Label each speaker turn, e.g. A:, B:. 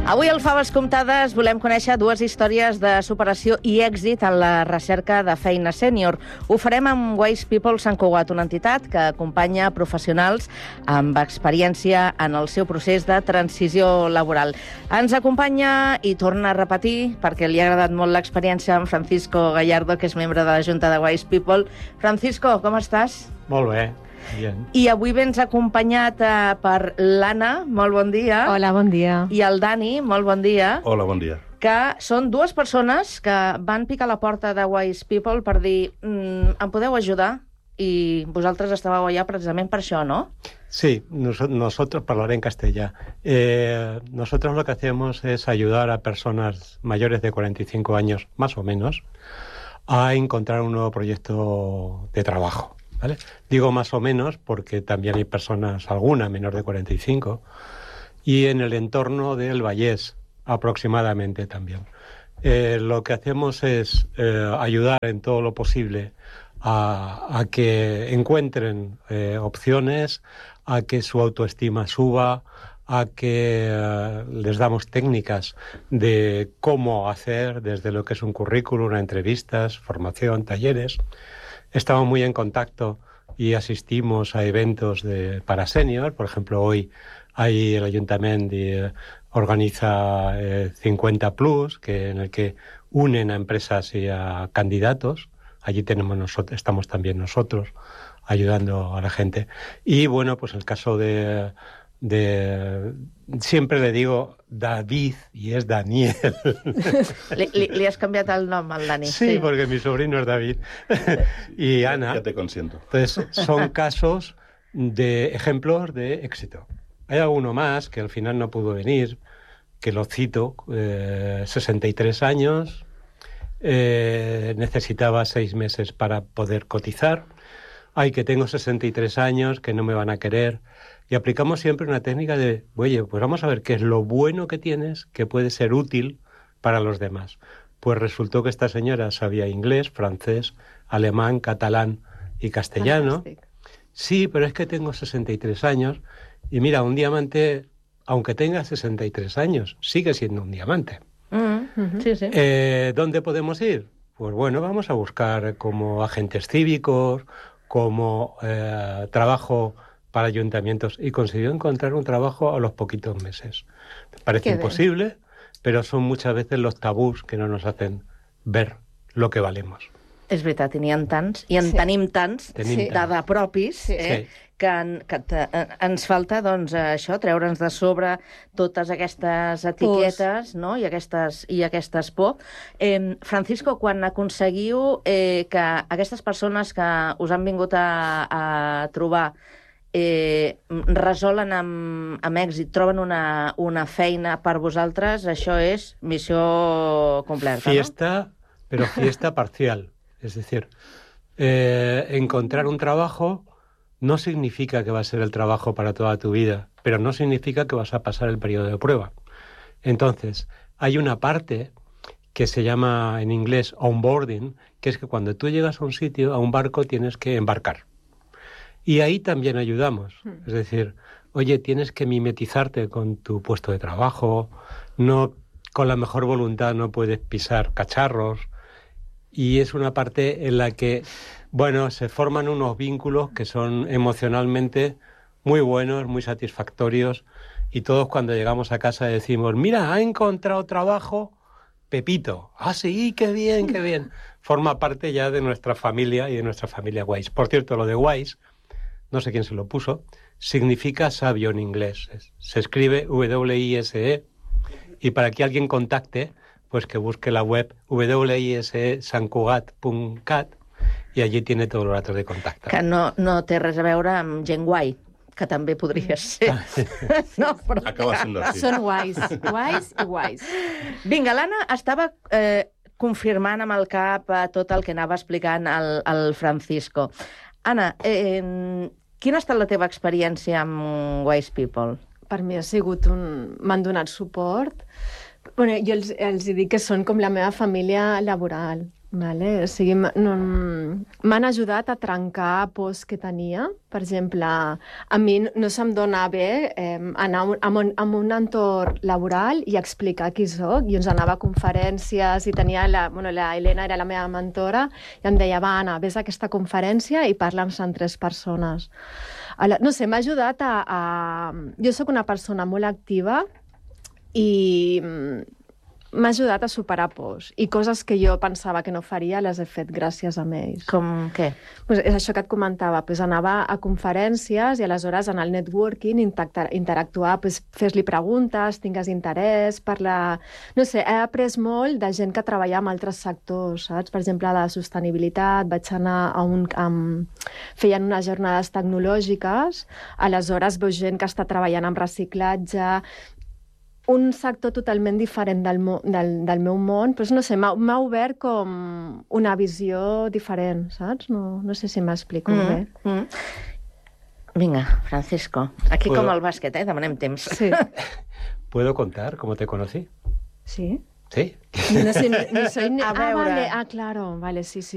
A: Avui al Faves Comptades volem conèixer dues històries de superació i èxit en la recerca de feina sènior. Ho farem amb Wise People Sant Cugat, una entitat que acompanya professionals amb experiència en el seu procés de transició laboral. Ens acompanya i torna a repetir, perquè li ha agradat molt l'experiència, amb Francisco Gallardo, que és membre de la Junta de Wise People. Francisco, com estàs?
B: Molt bé. Bien.
A: I avui vens acompanyat per l'Anna, molt bon dia.
C: Hola, bon dia.
A: I el Dani, molt bon dia.
D: Hola, bon dia.
A: Que són dues persones que van picar a la porta de Wise People per dir em podeu ajudar? Y vosaltres estàveu allà precisament per això, ¿no?
B: Sí, nosotros hablaré en castellano. Nosotros lo que hacemos es ayudar a personas mayores de 45 años, más o menos, a encontrar un nuevo proyecto de trabajo. ¿Vale? Digo más o menos porque también hay personas, alguna menor de 45, y en el entorno del Vallés aproximadamente también. Lo que hacemos es ayudar en todo lo posible a que encuentren opciones, a que su autoestima suba, a que les damos técnicas de cómo hacer desde lo que es un currículum, entrevistas, formación, talleres. Estamos muy en contacto y asistimos a eventos para senior. Por ejemplo, hoy el Ayuntamiento organiza 50 Plus, en el que unen a empresas y a candidatos. Allí estamos también nosotros ayudando a la gente. Y bueno, pues el caso de siempre le digo David y es Daniel.
A: Le has cambiado el nombre al Dani.
B: Sí, porque mi sobrino es David. Y Ana.
D: Ya te consiento.
B: Entonces, son casos de ejemplos de éxito. Hay alguno más que al final no pudo venir, que lo cito, 63 años, necesitaba 6 meses para poder cotizar. Ay, que tengo 63 años, que no me van a querer. Y aplicamos siempre una técnica de, oye, pues vamos a ver qué es lo bueno que tienes que puede ser útil para los demás. Pues resultó que esta señora sabía inglés, francés, alemán, catalán y castellano. Fantastic. Sí, pero es que tengo 63 años y mira, un diamante, aunque tenga 63 años, sigue siendo un diamante.
A: Sí, sí.
B: ¿Dónde podemos ir? Pues bueno, vamos a buscar como agentes cívicos, como trabajo para ayuntamientos, y consiguió encontrar un trabajo a los poquitos meses. Parece imposible, pero son muchas veces los tabús que no nos hacen ver lo que valemos.
A: És veritat, n'hi ha tants, i en tenim tants, de propis, que ens falta, doncs, això, treure'ns de sobre totes aquestes etiquetes, no? I aquestes por. Francisco, quan aconseguiu que aquestes persones que us han vingut a trobar resolen amb èxit, troben una feina per vosaltres, això és missió completa,
B: fiesta, ¿no? Pero fiesta parcial. Es decir, encontrar un trabajo no significa que va a ser el trabajo para toda tu vida, pero no significa que vas a pasar el periodo de prueba. Entonces, hay una parte que se llama en inglés onboarding, que es que cuando tú llegas a un sitio, a un barco, tienes que embarcar. Y ahí también ayudamos. Es decir, oye, tienes que mimetizarte con tu puesto de trabajo, no con la mejor voluntad no puedes pisar cacharros. Y es una parte en la que, bueno, se forman unos vínculos que son emocionalmente muy buenos, muy satisfactorios. Y todos cuando llegamos a casa decimos, mira, ha encontrado trabajo Pepito. Ah, sí, qué bien, qué bien. Forma parte ya de nuestra familia y de nuestra familia Wise. Por cierto, lo de Wise, no sé quién se lo puso, significa sabio en inglés. Se escribe W-I-S-E, y para que alguien contacte, pues que busque la web wisesancugat.cat i allí tiene tots els datos de contacte.
A: Que no té res a veure amb gent guai, que també podria ser.
D: No, però... Acaba sent així.
C: Són wise i wise.
A: Vinga, l'Anna estava confirmant amb el cap tot el que anava explicant el Francisco. Anna, quina ha estat la teva experiència amb Wise People?
C: Per mi ha sigut m'han donat suport. Bueno, jo els dic que són com la meva família laboral. Vale, o sigui, m'han ajudat a trencar pors que tenia. Per exemple, a mi no se'm dona bé anar a un entorn laboral i explicar qui soc. I ens anava a conferències i tenia la Helena era la meva mentora i em deia, va, Anna, vés a aquesta conferència i parla'ns amb 3 persones. No sé, m'ha ajudat Jo sóc una persona molt activa i m'ha ajudat a superar pors. I coses que jo pensava que no faria les he fet gràcies a ells.
A: Com què?
C: Pues és això que et comentava. Pues anava a conferències i aleshores en el networking interactuar, pues, fes-li preguntes, tingues interès, parlar... No sé, he après molt de gent que treballa en altres sectors, saps? Per exemple, de sostenibilitat, vaig anar feien unes jornades tecnològiques, aleshores veus gent que està treballant amb reciclatge, un sector totalment diferent del meu món, però no sé, m'ha obert com una visió diferent, saps? No sé si m'explico bé.
A: Vinga, Francisco, aquí com el bàsquet, demanem temps.
C: Sí.
B: ¿Puedo contar cómo te conocí?
C: Sí?
B: Sí.
C: No soy...
A: A veure.
C: Vale, claro, vale, sí.